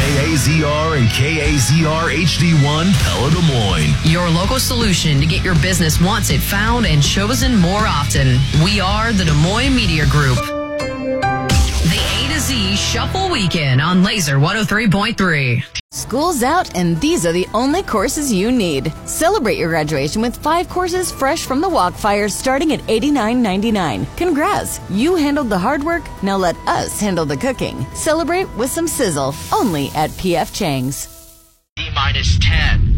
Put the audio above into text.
KAZR and KAZR HD1 Pella Des Moines. Your local solution to get your business wants it found and chosen more often. We are the Des Moines Media Group. The A to Z Shuffle Weekend on Laser 103.3. School's out, and these are the only courses you need. Celebrate your graduation with 5 courses fresh from the Walkfire starting at $89.99. Congrats! You handled the hard work, now let us handle the cooking. Celebrate with some sizzle, only at P.F. Chang's. D-10.